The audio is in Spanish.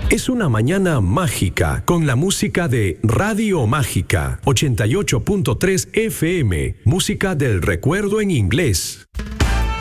Es una mañana mágica con la música de Radio Mágica 88.3 FM, música del recuerdo en inglés.